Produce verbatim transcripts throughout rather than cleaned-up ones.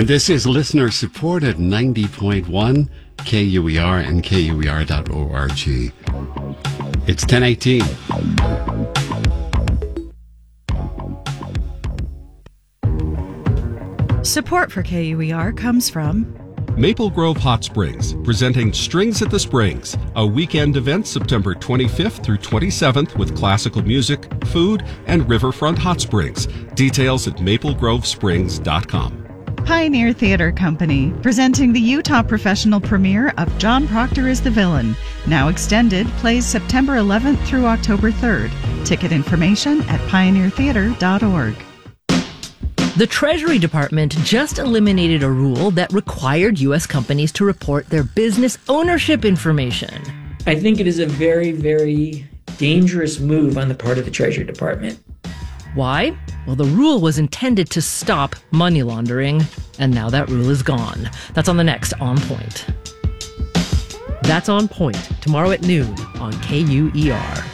And this is listener supported ninety point one K U E R and K U E R dot org. It's ten eighteen. Support for K U E R comes from Maple Grove Hot Springs, presenting Strings at the Springs, a weekend event September twenty-fifth through twenty-seventh with classical music, food, and riverfront hot springs. Details at maple grove springs dot com. Pioneer Theater Company, presenting the Utah professional premiere of John Proctor is the Villain. Now extended, plays September eleventh through October third. Ticket information at pioneer theater dot org. The Treasury Department just eliminated a rule that required U S companies to report their business ownership information. I think it is a very, very dangerous move on the part of the Treasury Department. Why? Well, the rule was intended to stop money laundering, and now that rule is gone. That's on the next On Point. That's On Point, tomorrow at noon on K U E R.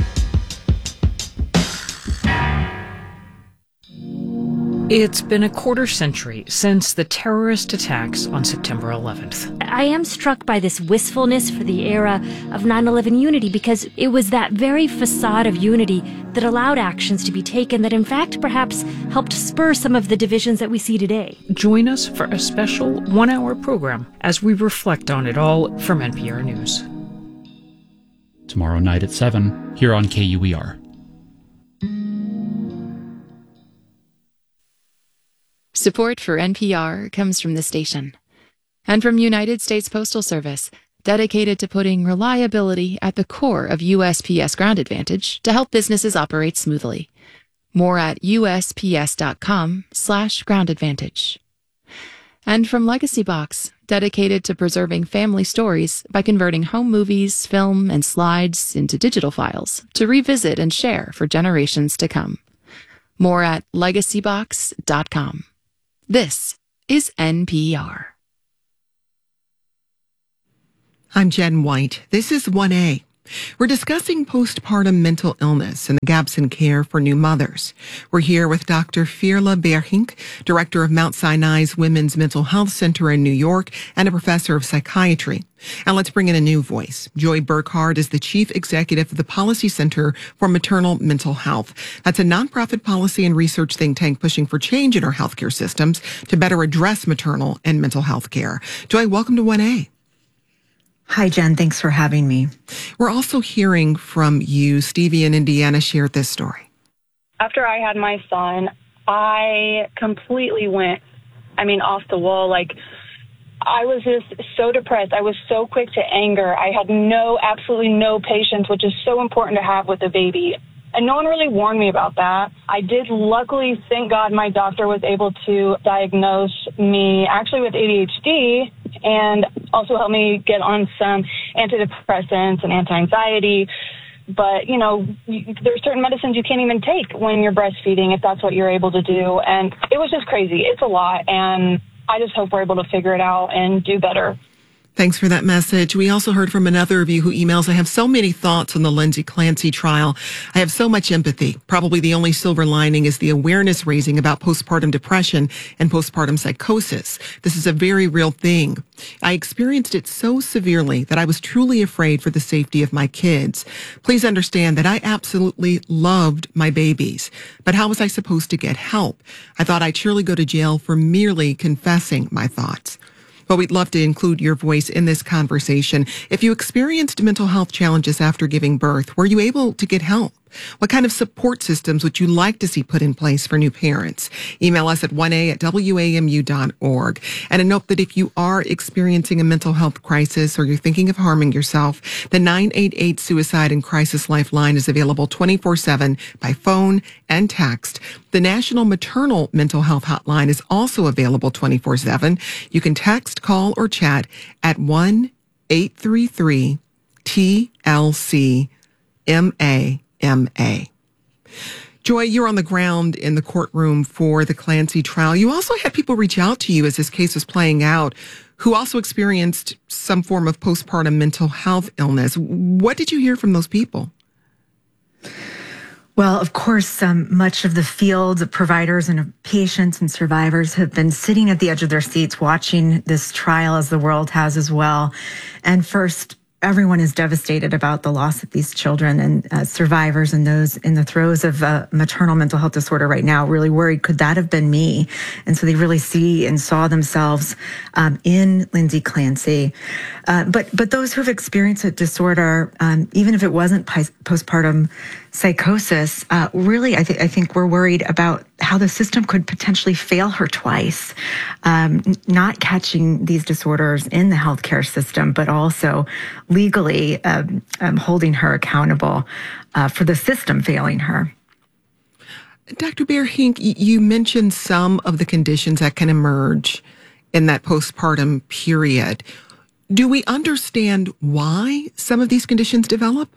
It's been a quarter century since the terrorist attacks on September eleventh. I am struck by this wistfulness for the era of nine eleven unity, because it was that very facade of unity that allowed actions to be taken that in fact perhaps helped spur some of the divisions that we see today. Join us for a special one-hour program as we reflect on it all from N P R News. Tomorrow night at seven, here on K U E R. Support for N P R comes from the station and from United States Postal Service, dedicated to putting reliability at the core of U S P S Ground Advantage to help businesses operate smoothly. More at U S P S dot com slash ground advantage. And from Legacy Box, dedicated to preserving family stories by converting home movies, film, and slides into digital files to revisit and share for generations to come. More at legacy box dot com. This is N P R. I'm Jen White. This is one A. We're discussing postpartum mental illness and the gaps in care for new mothers. We're here with Doctor Veerle Bergink, director of Mount Sinai's Women's Mental Health Center in New York and a professor of psychiatry. And let's bring in a new voice. Joy Burkhard is the chief executive of the Policy Center for Maternal Mental Health. That's a nonprofit policy and research think tank pushing for change in our healthcare systems to better address maternal and mental health care. Joy, welcome to one A. Hi, Jen. Thanks for having me. We're also hearing from you. Stevie in Indiana shared this story. After I had my son, I completely went, I mean, off the wall. Like, I was just so depressed. I was so quick to anger. I had no, absolutely no patience, which is so important to have with a baby. And no one really warned me about that. I did luckily, thank God, my doctor was able to diagnose me actually with A D H D and also help me get on some antidepressants and anti-anxiety. But, you know, there's certain medicines you can't even take when you're breastfeeding if that's what you're able to do. And it was just crazy. It's a lot. And I just hope we're able to figure it out and do better. Thanks for that message. We also heard from another of you who emails, I have so many thoughts on the Lindsay Clancy trial. I have so much empathy. Probably the only silver lining is the awareness raising about postpartum depression and postpartum psychosis. This is a very real thing. I experienced it so severely that I was truly afraid for the safety of my kids. Please understand that I absolutely loved my babies. But how was I supposed to get help? I thought I'd surely go to jail for merely confessing my thoughts. But we'd love to include your voice in this conversation. If you experienced mental health challenges after giving birth, were you able to get help? What kind of support systems would you like to see put in place for new parents? Email us at one A at W A M U dot org. And a note that if you are experiencing a mental health crisis or you're thinking of harming yourself, the nine eight eight Suicide and Crisis Lifeline is available twenty-four seven by phone and text. The National Maternal Mental Health Hotline is also available twenty-four seven. You can text, call, or chat at one eight three three T L C M A M A. Joy, you're on the ground in the courtroom for the Clancy trial. You also had people reach out to you as this case was playing out who also experienced some form of postpartum mental health illness. What did you hear from those people? Well, of course, um, much of the field, of providers and of patients and survivors have been sitting at the edge of their seats watching this trial, as the world has as well. And first, everyone is devastated about the loss of these children, and uh, survivors and those in the throes of uh, maternal mental health disorder right now really worried, could that have been me? And so they really see and saw themselves um, in Lindsay Clancy. Uh, but but those who have experienced a disorder, um, even if it wasn't postpartum psychosis, uh, really, I, th- I think we're worried about how the system could potentially fail her twice, um, not catching these disorders in the healthcare system, but also legally um, um, holding her accountable uh, for the system failing her. Doctor Beer-Hink, you mentioned some of the conditions that can emerge in that postpartum period. Do we understand why some of these conditions develop?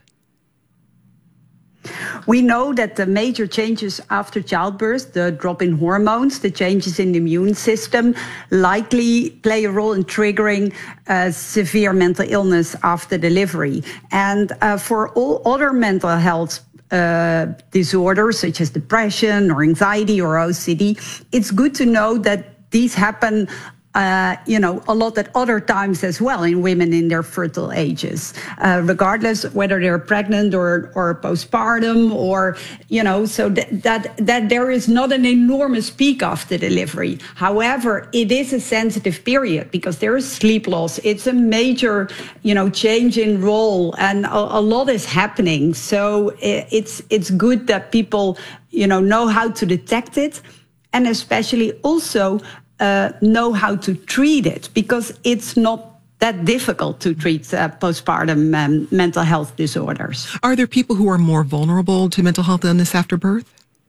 We know that the major changes after childbirth, the drop in hormones, the changes in the immune system, likely play a role in triggering uh, severe mental illness after delivery. And uh, for all other mental health uh, disorders, such as depression or anxiety or O C D, it's good to know that these happen Uh, you know, a lot at other times as well in women in their fertile ages, uh, regardless whether they're pregnant or, or postpartum, or, you know, so that, that, that there is not an enormous peak after delivery. However, it is a sensitive period because there is sleep loss. It's a major, you know, change in role, and a, a lot is happening. So it, it's, it's good that people, you know, know how to detect it, and especially also Uh, know how to treat it, because it's not that difficult to treat uh, postpartum um, mental health disorders. Are there people who are more vulnerable to mental health illness after birth?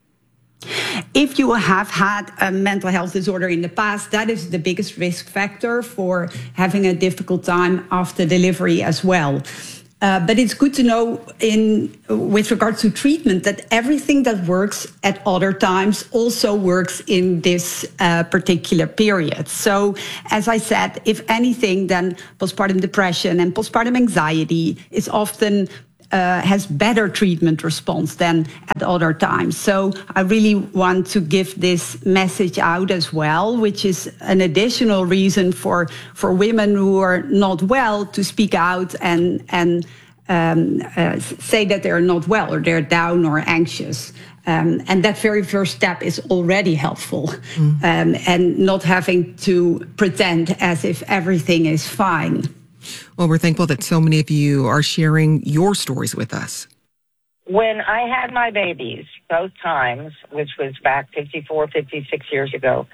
If you have had a mental health disorder in the past, that is the biggest risk factor for having a difficult time after delivery as well. Uh, but it's good to know, in with regard to treatment, that everything that works at other times also works in this uh, particular period. So, as I said, if anything, then postpartum depression and postpartum anxiety is often Uh, has better treatment response than at other times. So I really want to give this message out as well, which is an additional reason for, for women who are not well to speak out and, and um, uh, say that they're not well or they're down or anxious. Um, and that very first step is already helpful, mm. um, and not having to pretend as if everything is fine. Well, we're thankful that so many of you are sharing your stories with us. When I had my babies, both times, which was back fifty-four, fifty-six years ago,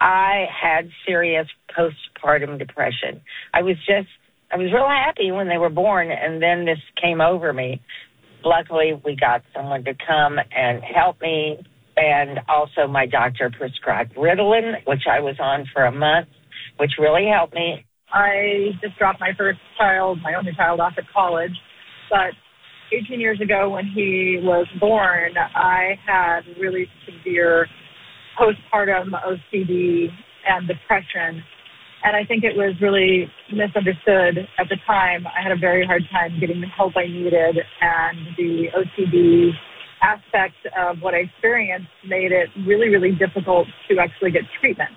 I had serious postpartum depression. I was just, I was real happy when they were born, and then this came over me. Luckily, we got someone to come and help me, and also my doctor prescribed Ritalin, which I was on for a month, which really helped me. I just dropped my first child, my only child, off at college. But eighteen years ago when he was born, I had really severe postpartum O C D and depression. And I think it was really misunderstood at the time. I had a very hard time getting the help I needed, and the O C D aspect of what I experienced made it really, really difficult to actually get treatment.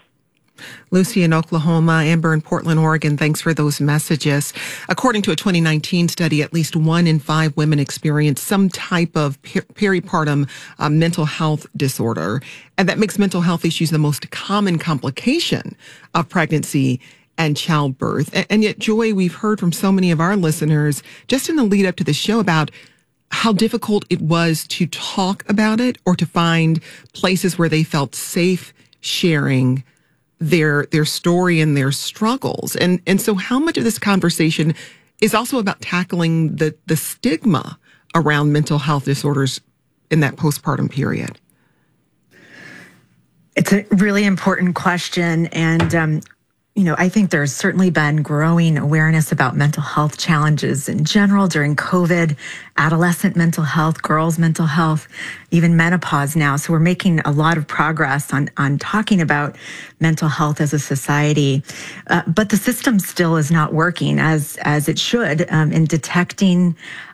Lucy in Oklahoma, Amber in Portland, Oregon, thanks for those messages. According to a twenty nineteen study, at least one in five women experience some type of per- peripartum uh, mental health disorder. And that makes mental health issues the most common complication of pregnancy and childbirth. And, and yet, Joy, we've heard from so many of our listeners just in the lead up to the show about how difficult it was to talk about it or to find places where they felt safe sharing their their story and their struggles. And and so how much of this conversation is also about tackling the the stigma around mental health disorders in that postpartum period? It's a really important question. And, um, you know, I think there's certainly been growing awareness about mental health challenges in general during COVID, adolescent mental health, girls' mental health, even menopause now. So we're making a lot of progress on, on talking about mental health as a society. Uh, but the system still is not working as, as it should um, in detecting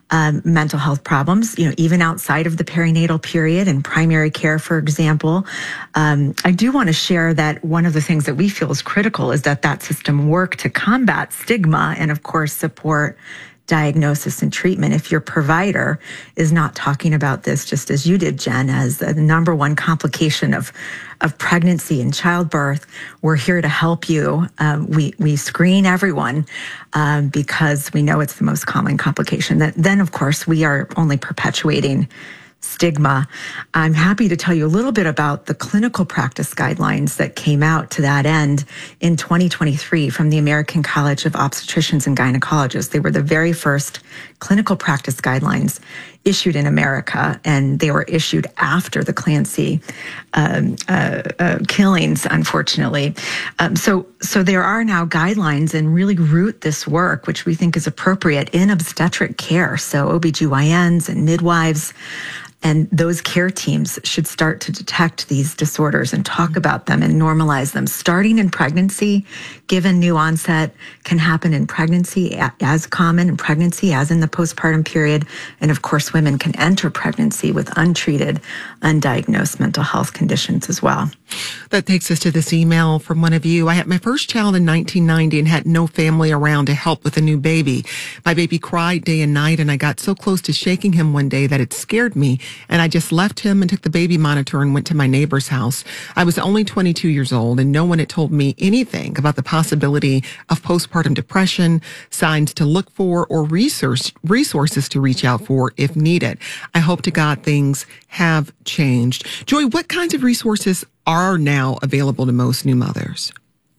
um, mental health problems, you know, even outside of the perinatal period and primary care, for example. Um, I do want to share that one of the things that we feel is critical is that that system work to combat stigma and, of course, support diagnosis and treatment. If your provider is not talking about this, just as you did, Jen, as the number one complication of of pregnancy and childbirth, we're here to help you. Um, we we screen everyone um, because we know it's the most common complication. That then, of course, we are only perpetuating stigma. I'm happy to tell you a little bit about the clinical practice guidelines that came out to that end in twenty twenty-three from the American College of Obstetricians and Gynecologists. They were the very first clinical practice guidelines issued in America, and they were issued after the Clancy um, uh, uh, killings, unfortunately. Um, so, so there are now guidelines and really root this work, which we think is appropriate in obstetric care. So O B G Y Ns and midwives and those care teams should start to detect these disorders and talk about them and normalize them. Starting in pregnancy, given new onset, can happen in pregnancy, as common in pregnancy as in the postpartum period. And of course, women can enter pregnancy with untreated, undiagnosed mental health conditions as well. That takes us to this email from one of you. I had my first child in nineteen ninety and had no family around to help with a new baby. My baby cried day and night, and I got so close to shaking him one day that it scared me, and I just left him and took the baby monitor and went to my neighbor's house. I was only twenty-two years old, and no one had told me anything about the possibility of postpartum depression, signs to look for, or resource, resources to reach out for if needed. I hope to God things have changed. Joy, what kinds of resources are now available to most new mothers?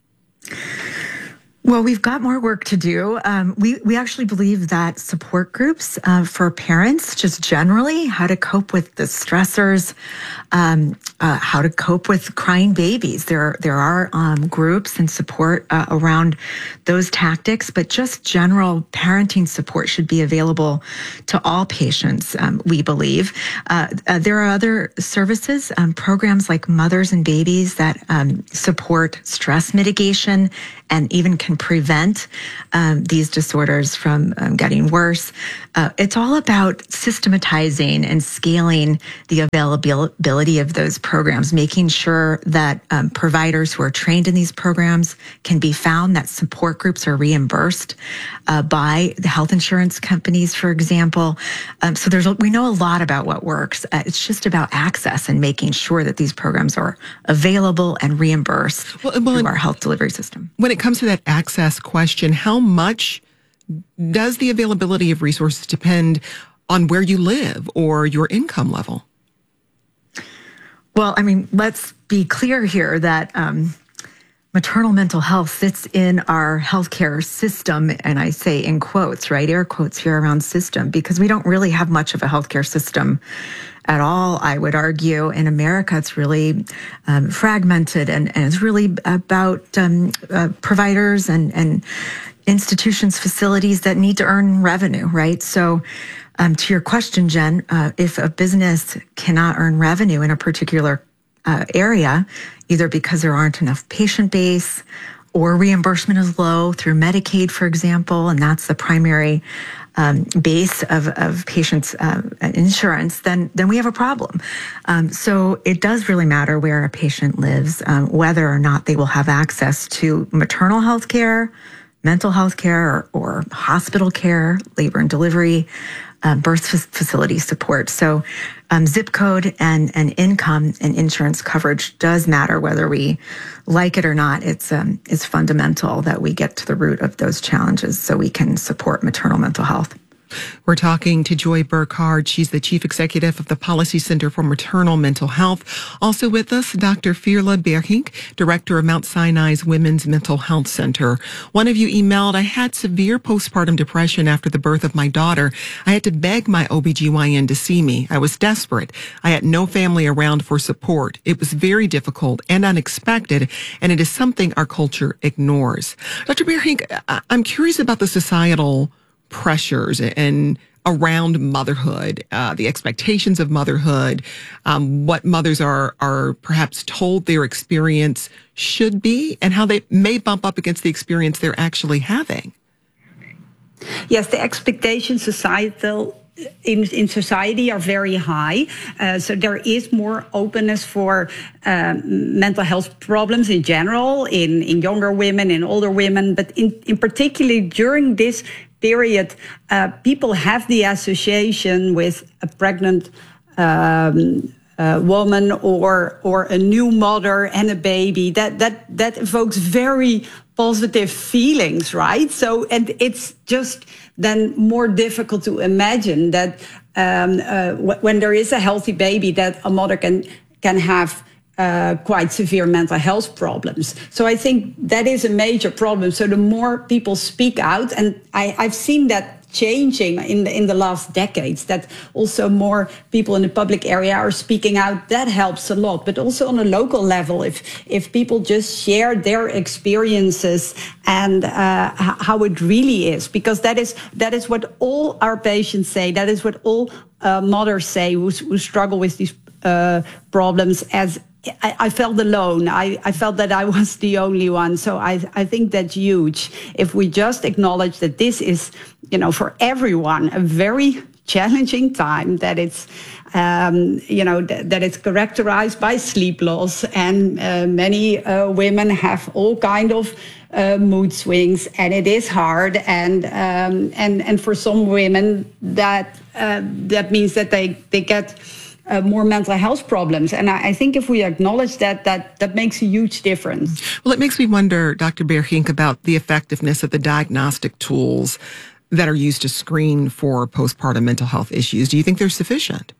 Well, we've got more work to do. Um, we, we actually believe that support groups uh, for parents, just generally, how to cope with the stressors, um, uh, how to cope with crying babies. There, there are um, groups and support uh, around those tactics, but just general parenting support should be available to all patients, um, we believe. Uh, uh, there are other services, um, programs like Mothers and Babies that um, support stress mitigation and even can prevent um, these disorders from um, getting worse. Uh, it's all about systematizing and scaling the availability of those programs, making sure that um, providers who are trained in these programs can be found, that support groups are reimbursed uh, by the health insurance companies, for example. Um, so there's we know a lot about what works. Uh, it's just about access and making sure that these programs are available and reimbursed well, well, through our health delivery system. When it comes to that access question, how much does the availability of resources depend on where you live or your income level? Well, I mean, let's be clear here that um, maternal mental health sits in our healthcare system, and I say in quotes, right, air quotes here around system, because we don't really have much of a healthcare system at all, I would argue. In America, it's really um, fragmented, and, and it's really about um, uh, providers and, and institutions, facilities that need to earn revenue, right? So um, to your question, Jen, uh, if a business cannot earn revenue in a particular uh, area, either because there aren't enough patient base or reimbursement is low through Medicaid, for example, and that's the primary um, base of, of patients' uh, insurance, then then we have a problem. Um, so it does really matter where a patient lives, um, whether or not they will have access to maternal health care, mental health care, or, or hospital care, labor and delivery, uh, birth facility support. So um, zip code and, and income and insurance coverage does matter whether we like it or not. It's, um, it's fundamental that we get to the root of those challenges so we can support maternal mental health. We're talking to Joy Burkhardt. She's the Chief Executive of the Policy Center for Maternal Mental Health. Also with us, Doctor Firla Berhink, Director of Mount Sinai's Women's Mental Health Center. One of you emailed, I had severe postpartum depression after the birth of my daughter. I had to beg my O B G Y N to see me. I was desperate. I had no family around for support. It was very difficult and unexpected, and it is something our culture ignores. Doctor Berhink, I'm curious about the societal pressures and around motherhood, uh, the expectations of motherhood, um, what mothers are are perhaps told their experience should be, and how they may bump up against the experience they're actually having. Yes, the expectations societal in, in society are very high. Uh, so there is more openness for um, mental health problems in general, in, in younger women, in older women, but in, in particularly during this period, uh, people have the association with a pregnant um, uh, woman or or a new mother and a baby. That that that evokes very positive feelings, right? So, and it's just then more difficult to imagine that um, uh, w- when there is a healthy baby, that a mother can can have uh, quite severe mental health problems. So I think that is a major problem. So the more people speak out, and I, I've seen that changing in the in the last decades, that also more people in the public area are speaking out. That helps a lot. But also on a local level, if if people just share their experiences and uh, how it really is, because that is that is what all our patients say. That is what all uh, mothers say who, who struggle with these uh, problems. As I, I felt alone. I, I felt that I was the only one. So I, I think that's huge. If we just acknowledge that this is, you know, for everyone, a very challenging time, that it's, um, you know, th- that it's characterized by sleep loss, and uh, many uh, women have all kind of uh, mood swings, and it is hard. And um, and and for some women, that uh, that means that they they get Uh, more mental health problems. And I, I think if we acknowledge that, that, that makes a huge difference. Well, it makes me wonder, Doctor Bergink, about the effectiveness of the diagnostic tools that are used to screen for postpartum mental health issues. Do you think they're sufficient?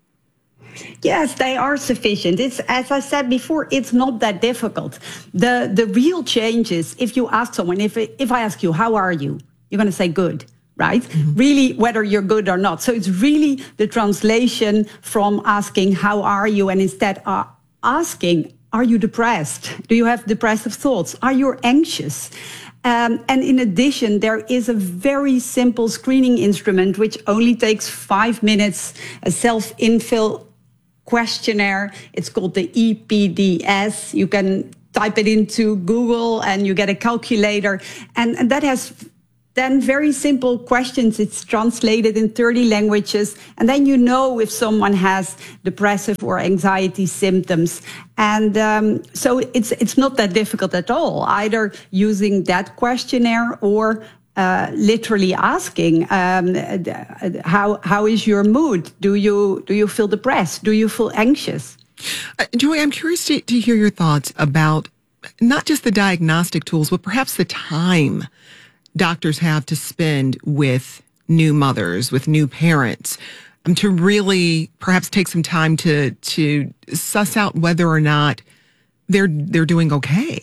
Yes, they are sufficient. It's, as I said before, it's not that difficult. The, the real change is if you ask someone, if, if I ask you, how are you? You're going to say good. Right? Mm-hmm. Really, whether you're good or not. So it's really the translation from asking, how are you? And instead uh, asking, are you depressed? Do you have depressive thoughts? Are you anxious? Um, and in addition, there is a very simple screening instrument, which only takes five minutes, a self-infill questionnaire. It's called the E P D S. You can type it into Google and you get a calculator. And, and that has then very simple questions. It's translated in thirty languages. And then you know if someone has depressive or anxiety symptoms. And um, so it's it's not that difficult at all, either using that questionnaire or uh, literally asking, um, how how is your mood? Do you do you feel depressed? Do you feel anxious? Uh, Joy, I'm curious to, to hear your thoughts about not just the diagnostic tools, but perhaps the time doctors have to spend with new mothers, with new parents, um, to really perhaps take some time to to suss out whether or not they're they're doing okay.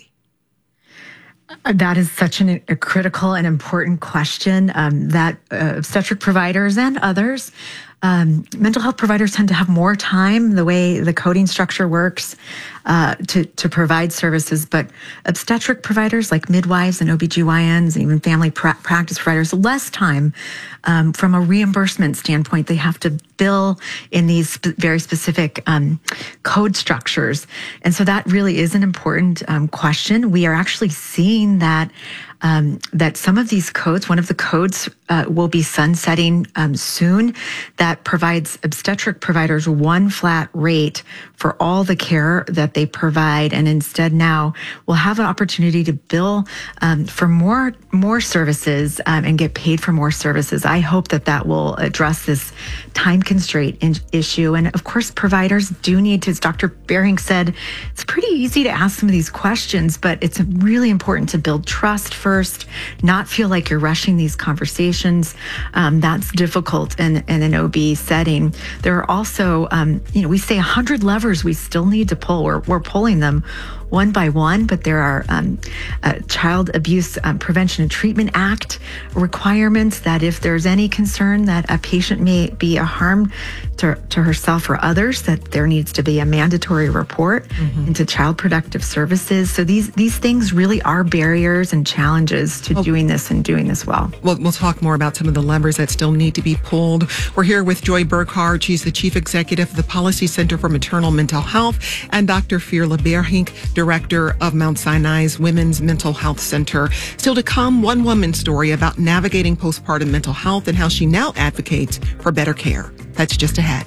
That is such an, a critical and important question um, that uh, obstetric providers and others, um, mental health providers tend to have more time, the way the coding structure works, uh, to, to provide services. But obstetric providers like midwives and O B G Y Ns and even family pra- practice providers, less time. Um, from a reimbursement standpoint, they have to bill in these sp- very specific um, code structures. And so that really is an important um, question. We are actually seeing that Um, that some of these codes, one of the codes uh, will be sunsetting um, soon, that provides obstetric providers one flat rate for all the care that they provide, and instead now will have an opportunity to bill um, for more more services um, and get paid for more services. I hope that that will address this time constraint in- issue. And of course, providers do need to, as Doctor Bergink said, it's pretty easy to ask some of these questions, but it's really important to build trust first. First, not feel like you're rushing these conversations. Um, that's difficult in, in an O B setting. There are also, um, you know, we say one hundred levers we still need to pull. We're, we're pulling them one by one, but there are um, uh, Child Abuse um, Prevention and Treatment Act requirements that if there's any concern that a patient may be a harm to, to herself or others, that there needs to be a mandatory report mm-hmm. into Child Protective Services. So these these things really are barriers and challenges to well, doing this and doing this well. well. We'll talk more about some of the levers that still need to be pulled. We're here with Joy Burghart. She's the Chief Executive of the Policy Center for Maternal Mental Health, and Doctor Veerle Bergink, director of Mount Sinai's Women's Mental Health Center. Still to come, one woman's story about navigating postpartum mental health and how she now advocates for better care. That's just ahead.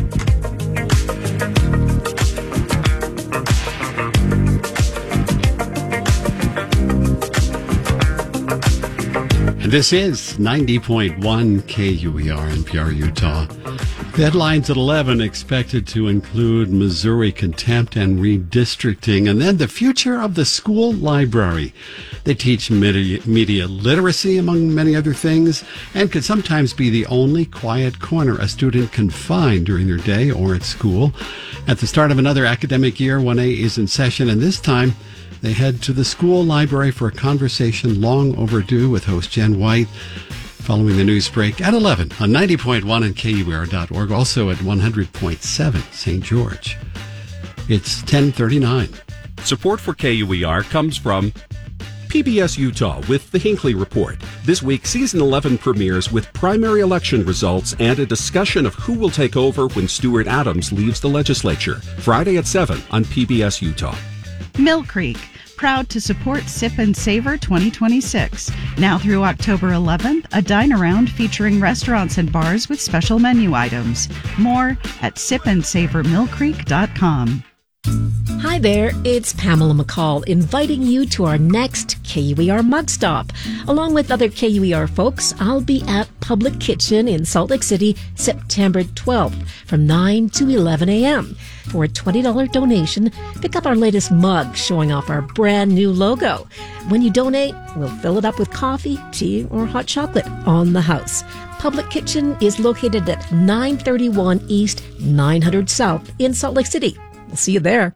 This is ninety point one K U E R, N P R Utah. Deadlines at eleven expected to include Missouri contempt and redistricting, and then the future of the school library. They teach media, media literacy, among many other things, and could sometimes be the only quiet corner a student can find during their day or at school. At the start of another academic year, one A is in session, and this time they head to the school library for a conversation long overdue with host Jen White, following the news break at eleven on ninety point one and K U E R dot org, also at one hundred point seven Saint George. It's ten thirty-nine. Support for K U E R comes from P B S Utah with the Hinckley Report. This week, Season eleven premieres with primary election results and a discussion of who will take over when Stuart Adams leaves the legislature. Friday at seven on P B S Utah. Mill Creek, proud to support Sip and Savor twenty twenty-six. Now through October eleventh, a dine-around featuring restaurants and bars with special menu items. More at sip and savor mill creek dot com. Hi there, it's Pamela McCall inviting you to our next K U E R Mug Stop. Along with other K U E R folks, I'll be at Public Kitchen in Salt Lake City September twelfth from nine to eleven a.m. For a twenty dollars donation, pick up our latest mug showing off our brand new logo. When you donate, we'll fill it up with coffee, tea, or hot chocolate on the house. Public Kitchen is located at nine thirty-one East, nine hundred South in Salt Lake City. We'll see you there.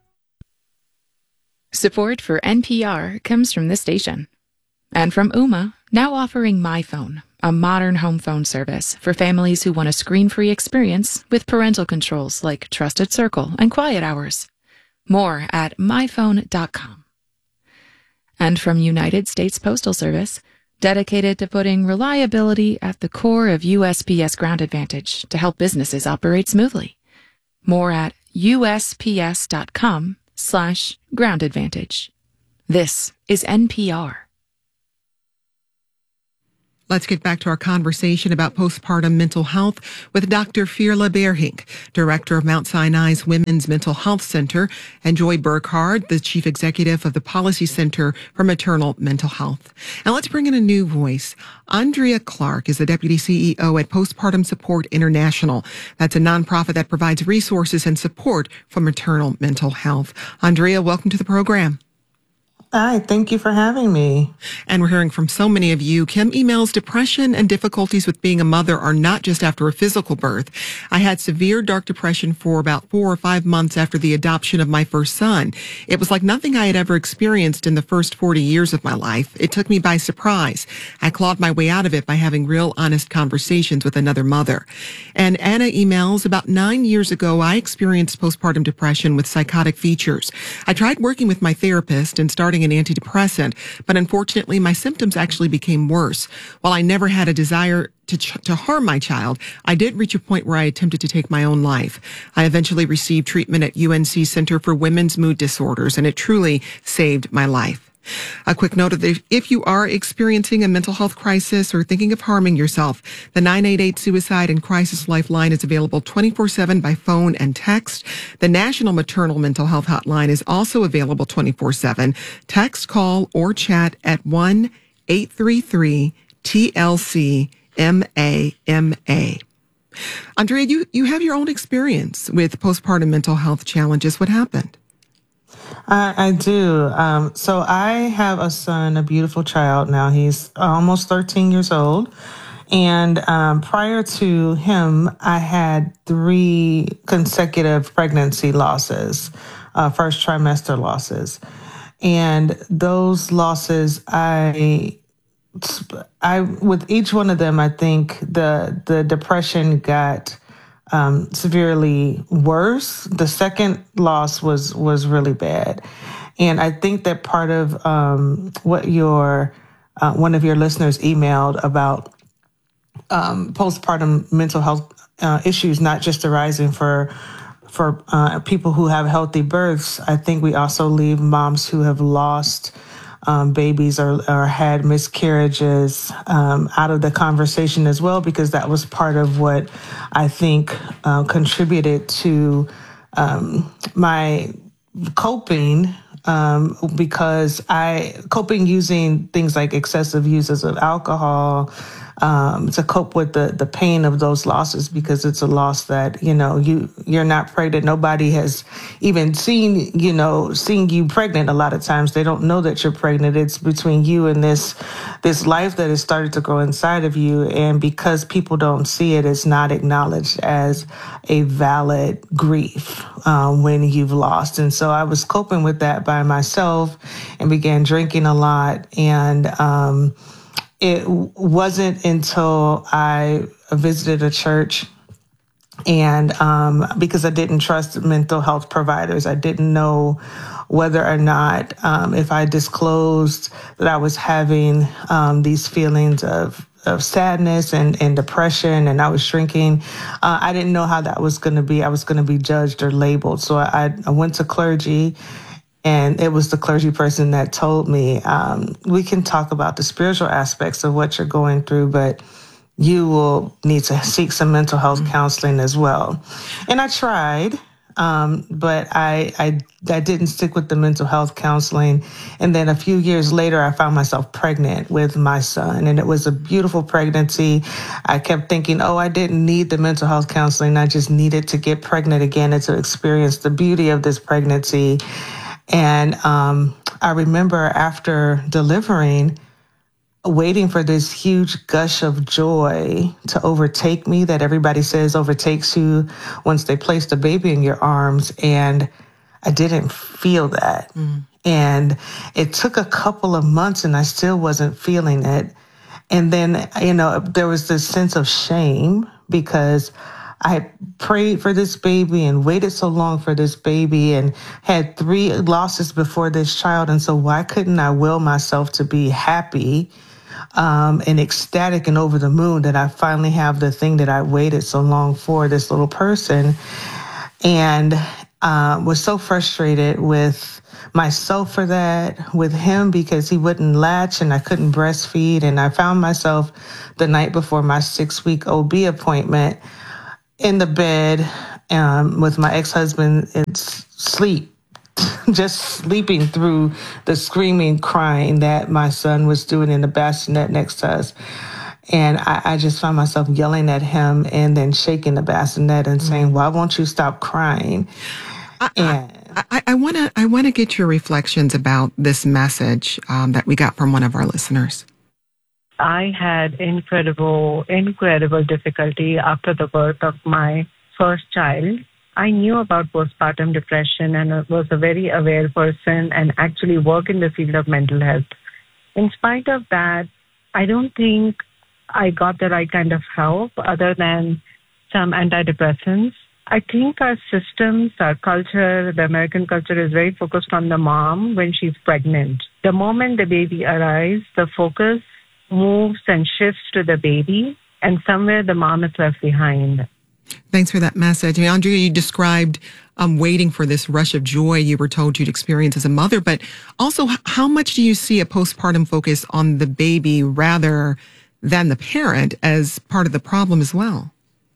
Support for N P R comes from this station. And from Ooma, now offering MyPhone, a modern home phone service for families who want a screen-free experience with parental controls like Trusted Circle and Quiet Hours. More at my phone dot com. And from United States Postal Service, dedicated to putting reliability at the core of U S P S Ground Advantage to help businesses operate smoothly. More at U S P S dot com slash ground advantage. This is N P R. Let's get back to our conversation about postpartum mental health with Doctor Firla Berhink, director of Mount Sinai's Women's Mental Health Center, and Joy Burkhard, the chief executive of the Policy Center for Maternal Mental Health. And let's bring in a new voice. Andrea Clark is the deputy C E O at Postpartum Support International. That's a nonprofit that provides resources and support for maternal mental health. Andrea, welcome to the program. Hi, thank you for having me. And we're hearing from so many of you. Kim emails, depression and difficulties with being a mother are not just after a physical birth. I had severe dark depression for about four or five months after the adoption of my first son. It was like nothing I had ever experienced in the first forty years of my life. It took me by surprise. I clawed my way out of it by having real honest conversations with another mother. And Anna emails, about nine years ago, I experienced postpartum depression with psychotic features. I tried working with my therapist and starting an antidepressant, but unfortunately my symptoms actually became worse. While I never had a desire to ch- to harm my child, I did reach a point where I attempted to take my own life. I eventually received treatment at U N C Center for Women's Mood Disorders, and it truly saved my life. A quick note of that, if you are experiencing a mental health crisis or thinking of harming yourself, the nine eight eight Suicide and Crisis Lifeline is available twenty-four seven by phone and text. The National Maternal Mental Health Hotline is also available twenty-four seven. Text, call, or chat at one eight three three T L C M A M A. Andrea, you, you have your own experience with postpartum mental health challenges. What happened? I, I do. Um, so I have a son, a beautiful child now. He's almost thirteen years old. And um, prior to him, I had three consecutive pregnancy losses, uh, first trimester losses. And those losses, I, I, with each one of them, I think the the depression got Um, severely worse. The second loss was was really bad, and I think that part of um, what your uh, one of your listeners emailed about um, postpartum mental health uh, issues not just arising for for uh, people who have healthy births, I think we also leave moms who have lost um, babies or, or had miscarriages um, out of the conversation as well, because that was part of what I think uh, contributed to um, my coping. Um, because I coping using things like excessive uses of alcohol um, to cope with the the pain of those losses, because it's a loss that, you know, you you're not pregnant. Nobody has even seen, you know, seen you pregnant. A lot of times they don't know that you're pregnant. It's between you and this this life that has started to grow inside of you. And because people don't see it, it's not acknowledged as a valid grief um, when you've lost. And so I was coping with that by myself and began drinking a lot. And um, it wasn't until I visited a church, and um, because I didn't trust mental health providers, I didn't know whether or not um, if I disclosed that I was having um, these feelings of of sadness and, and depression, and I was shrinking. Uh, I didn't know how that was going to be. I was going to be judged or labeled. So I, I went to clergy, and it was the clergy person that told me, um, we can talk about the spiritual aspects of what you're going through, but you will need to seek some mental health counseling as well. And I tried. Um, but I, I I didn't stick with the mental health counseling. And then a few years later, I found myself pregnant with my son. And it was a beautiful pregnancy. I kept thinking, oh, I didn't need the mental health counseling. I just needed to get pregnant again and to experience the beauty of this pregnancy. And um, I remember after delivering, waiting for this huge gush of joy to overtake me that everybody says overtakes you once they place the baby in your arms. And I didn't feel that. Mm. And it took a couple of months and I still wasn't feeling it. And then, you know, there was this sense of shame because I prayed for this baby and waited so long for this baby and had three losses before this child. And so why couldn't I will myself to be happy Um, and ecstatic and over the moon that I finally have the thing that I waited so long for, this little person, and uh, was so frustrated with myself for that, with him because he wouldn't latch and I couldn't breastfeed. And I found myself the night before my six-week O B appointment in the bed um, with my ex-husband in sleep. Just sleeping through the screaming, crying that my son was doing in the bassinet next to us. And I, I just found myself yelling at him and then shaking the bassinet and saying, why won't you stop crying? I, and I, I want to I want to get your reflections about this message um, that we got from one of our listeners. I had incredible, incredible difficulty after the birth of my first child. I knew about postpartum depression and was a very aware person and actually work in the field of mental health. In spite of that, I don't think I got the right kind of help other than some antidepressants. I think our systems, our culture, the American culture is very focused on the mom when she's pregnant. The moment the baby arrives, the focus moves and shifts to the baby, and somewhere the mom is left behind. Thanks for that message. I mean, Andrea, you described um, waiting for this rush of joy you were told you'd experience as a mother, but also how much do you see a postpartum focus on the baby rather than the parent as part of the problem as well?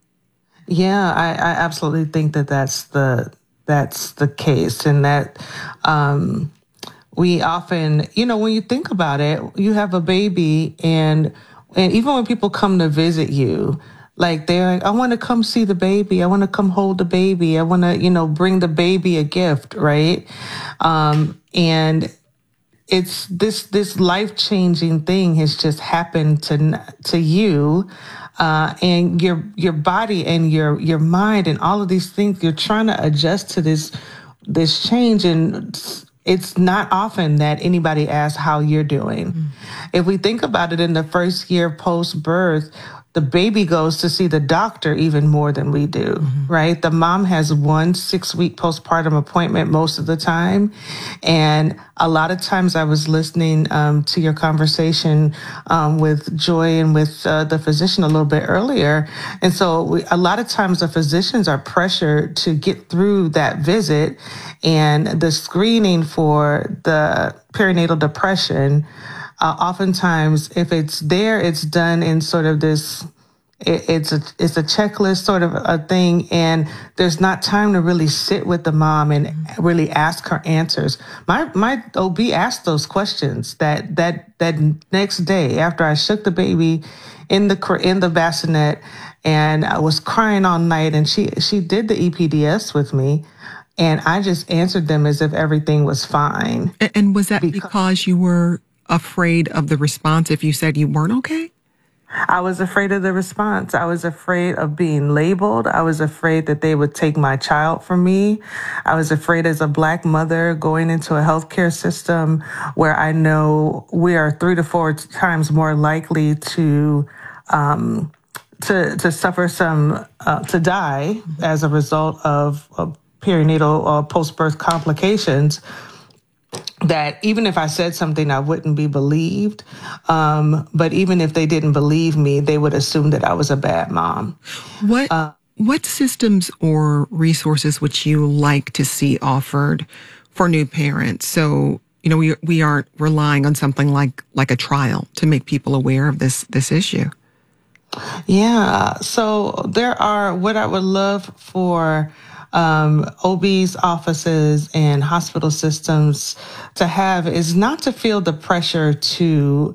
Yeah, I, I absolutely think that that's the that's the case, and that um, we often, you know, when you think about it, you have a baby, and and even when people come to visit you, like they're like, I want to come see the baby. I want to come hold the baby. I want to, you know, bring the baby a gift, right? Um, and it's this this life-changing thing has just happened to to you, uh, and your your body and your your mind and all of these things. You're trying to adjust to this this change, and it's not often that anybody asks how you're doing. Mm. If we think about it, in the first year post-birth, the baby goes to see the doctor even more than we do, mm-hmm. right? The mom has one six-week postpartum appointment most of the time. And a lot of times I was listening um, to your conversation um, with Joy and with uh, the physician a little bit earlier. And so we, a lot of times the physicians are pressured to get through that visit, and the screening for the perinatal depression, Uh, oftentimes, if it's there, it's done in sort of this, it, it's a it's a checklist sort of a thing, and there's not time to really sit with the mom and really ask her answers. My my O B asked those questions that that that next day after I shook the baby in the in the bassinet, and I was crying all night, and she she did the E P D S with me. And I just answered them as if everything was fine. And, and was that because, because you were afraid of the response if you said you weren't okay? I was afraid of the response. I was afraid of being labeled. I was afraid that they would take my child from me. I was afraid as a Black mother going into a healthcare system where I know we are three to four times more likely to um, to to suffer some uh, to die as a result of, of perinatal or post-birth complications, that even if I said something, I wouldn't be believed. Um, but even if they didn't believe me, they would assume that I was a bad mom. What uh, what systems or resources would you like to see offered for new parents? So, you know, we we aren't relying on something like like a trial to make people aware of this this issue. Yeah. So there are, what I would love for Um, O B's offices and hospital systems to have is not to feel the pressure to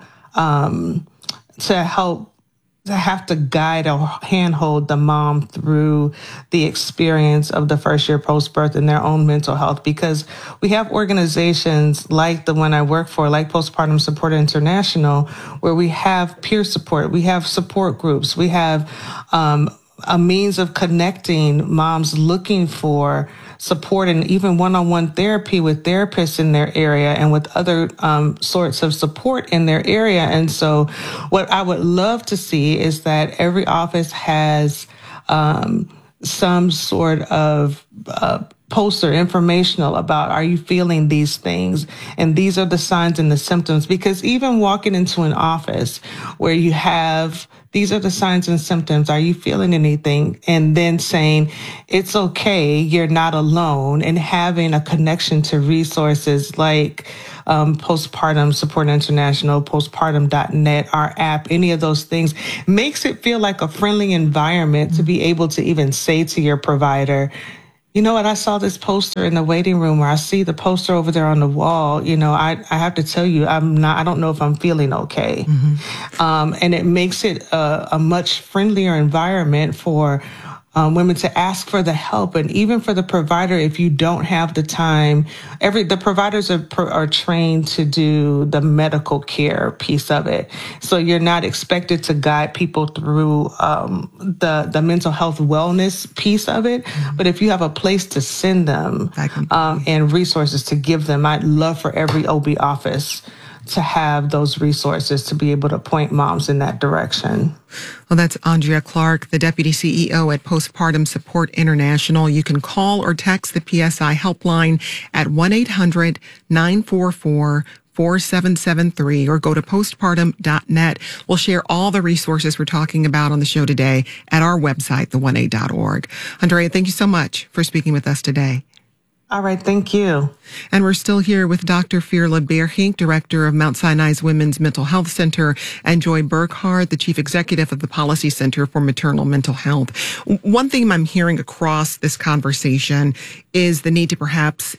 um, to help to have to guide or handhold the mom through the experience of the first year post-birth and their own mental health, because we have organizations like the one I work for, like Postpartum Support International, where we have peer support, we have support groups, we have um, a means of connecting moms looking for support and even one-on-one therapy with therapists in their area and with other um, sorts of support in their area. And so what I would love to see is that every office has um, some sort of uh, poster informational about, are you feeling these things? And these are the signs and the symptoms. Because even walking into an office where you have, these are the signs and symptoms, are you feeling anything? And then saying, it's okay, you're not alone, and having a connection to resources like um, Postpartum Support International, postpartum dot net, our app, any of those things, makes it feel like a friendly environment to be able to even say to your provider, you know what, I saw this poster in the waiting room, or I see the poster over there on the wall. You know, I, I have to tell you, I'm not, I don't know if I'm feeling okay. Mm-hmm. Um, and it makes it a, a much friendlier environment for Um, women to ask for the help, and even for the provider, if you don't have the time. Every the providers are are trained to do the medical care piece of it, so you're not expected to guide people through um, the the mental health wellness piece of it. Mm-hmm. But if you have a place to send them um, and resources to give them, I'd love for every O B office to have those resources to be able to point moms in that direction. Well, that's Andrea Clark, the Deputy C E O at Postpartum Support International. You can call or text the P S I helpline at one eight hundred nine four four four seven seven three or go to postpartum dot net. We'll share all the resources we're talking about on the show today at our website, the one a dot org. Andrea, thank you so much for speaking with us today. All right, thank you. And we're still here with Doctor Firla Berhink, Director of Mount Sinai's Women's Mental Health Center, and Joy Burkhart, the Chief Executive of the Policy Center for Maternal Mental Health. One theme I'm hearing across this conversation is the need to perhaps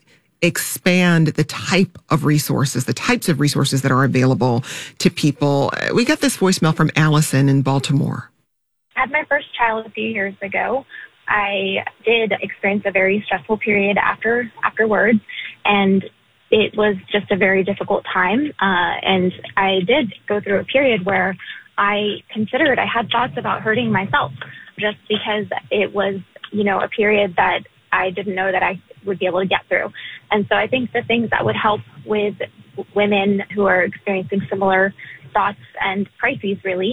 expand the type of resources, the types of resources that are available to people. We got this voicemail from Allison in Baltimore. I had my first child a few years ago. I did experience a very stressful period after afterwards, and it was just a very difficult time. Uh, and I did go through a period where I considered, I had thoughts about hurting myself just because it was, you know, a period that I didn't know that I would be able to get through. And so I think the things that would help with women who are experiencing similar thoughts and crises really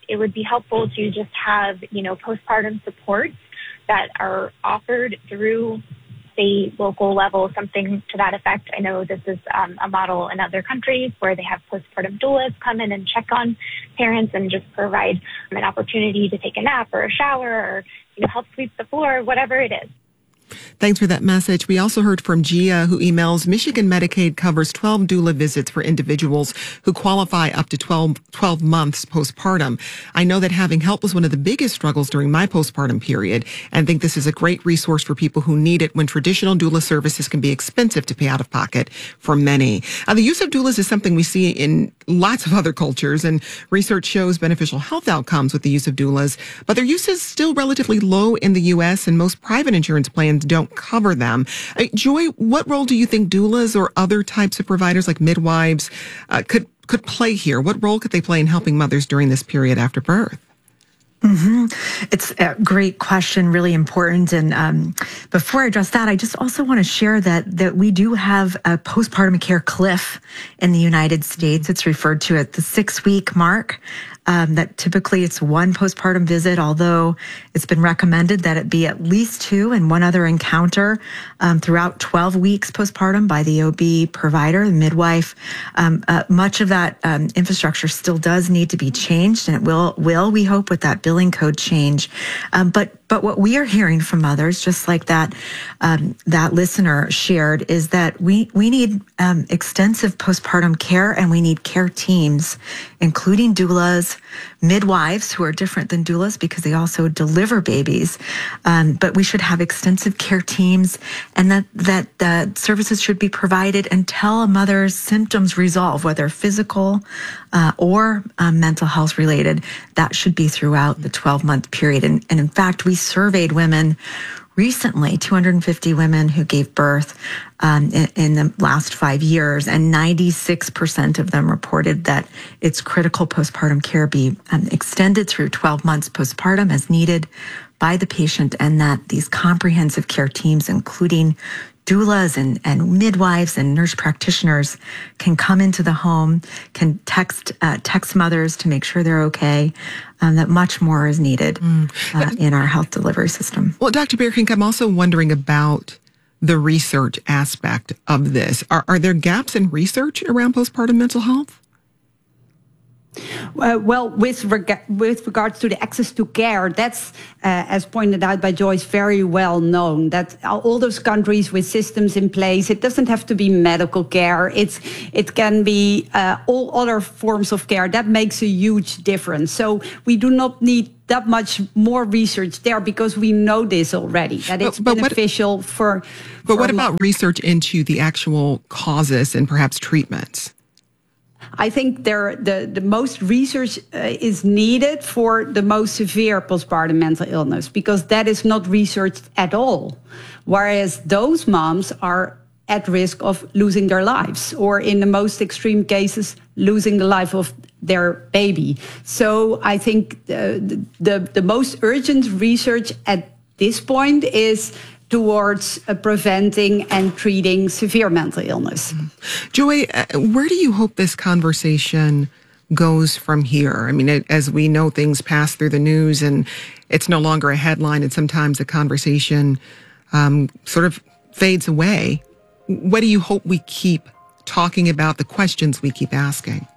it would be helpful to just have, you know, postpartum supports that are offered through state, local level, something to that effect. I know this is um, a model in other countries where they have postpartum doulas come in and check on parents and just provide an opportunity to take a nap or a shower or, you know, help sweep the floor, whatever it is. Thanks for that message. We also heard from Gia, who emails, Michigan Medicaid covers twelve doula visits for individuals who qualify up to twelve, twelve months postpartum. I know that having help was one of the biggest struggles during my postpartum period, and think this is a great resource for people who need it when traditional doula services can be expensive to pay out of pocket for many. Uh, the use of doulas is something we see in lots of other cultures, and research shows beneficial health outcomes with the use of doulas, but their use is still relatively low in the U S, and most private insurance plans don't cover them. Uh, Joy, what role do you think doulas or other types of providers like midwives uh, could could play here? What role could they play in helping mothers during this period after birth? Mm-hmm. It's a great question, really important. And um, before I address that, I just also want to share that that we do have a postpartum care cliff in the United States. It's referred to at the six-week mark. Um, that typically it's one postpartum visit, although it's been recommended that it be at least two and one other encounter um, throughout twelve weeks postpartum by the O B provider, the midwife. Um, uh, much of that um, infrastructure still does need to be changed, and it will, will we hope, with that billing code change. Um, but But what we are hearing from mothers, just like that um, that listener shared, is that we we need um, extensive postpartum care, and we need care teams, including doulas, midwives, who are different than doulas because they also deliver babies. Um, but we should have extensive care teams, and that that the services should be provided until a mother's symptoms resolve, whether physical uh, or um, mental health related. That should be throughout the twelve-month period. And, and in fact, we surveyed women recently, two hundred fifty women who gave birth um, in, in the last five years, and ninety-six percent of them reported that it's critical postpartum care be um, extended through twelve months postpartum as needed by the patient, and that these comprehensive care teams, including doulas and, and midwives and nurse practitioners, can come into the home, can text uh, text mothers to make sure they're okay, um, that much more is needed mm. uh, in our health delivery system. Well, Doctor Beerkink, I'm also wondering about the research aspect of this. Are, are there gaps in research around postpartum mental health? Uh, well, with, reg- with regards to the access to care, that's, uh, as pointed out by Joyce, very well known. That all those countries with systems in place, it doesn't have to be medical care. It's it can be uh, all other forms of care. That makes a huge difference. So we do not need that much more research there because we know this already, that it's but, but beneficial what, for... But for what about research into the actual causes and perhaps treatments? I think there the, the most research uh, is needed for the most severe postpartum mental illness, because that is not researched at all. Whereas those moms are at risk of losing their lives, or in the most extreme cases, losing the life of their baby. So I think uh, the, the, the most urgent research at this point is towards uh, preventing and treating severe mental illness. Mm-hmm. Joy, uh, where do you hope this conversation goes from here? I mean, it, as we know, things pass through the news and it's no longer a headline, and sometimes the conversation um, sort of fades away. What do you hope we keep talking about, the questions we keep asking?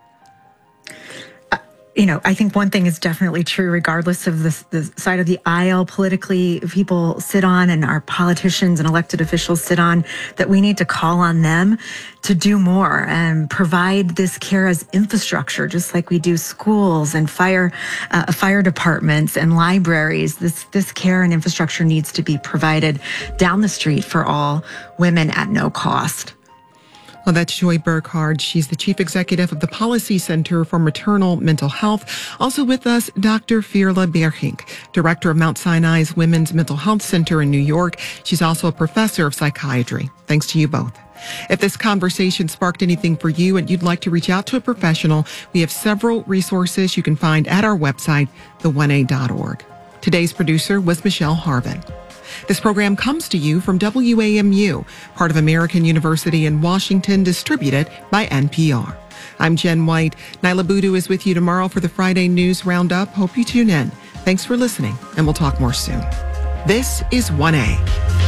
You know, I think one thing is definitely true, regardless of the, the side of the aisle politically people sit on and our politicians and elected officials sit on, that we need to call on them to do more and provide this care as infrastructure, just like we do schools and fire uh, fire departments and libraries. This this care and infrastructure needs to be provided down the street for all women at no cost. Well, that's Joy Burkhardt. She's the Chief Executive of the Policy Center for Maternal Mental Health. Also with us, Doctor Veerle Beerkink, Director of Mount Sinai's Women's Mental Health Center in New York. She's also a professor of psychiatry. Thanks to you both. If this conversation sparked anything for you and you'd like to reach out to a professional, we have several resources you can find at our website, the one a dot org. Today's producer was Michelle Harvin. This program comes to you from W A M U, part of American University in Washington, distributed by N P R. I'm Jen White. Nyla Boodoo is with you tomorrow for the Friday News Roundup. Hope you tune in. Thanks for listening, and we'll talk more soon. This is one A.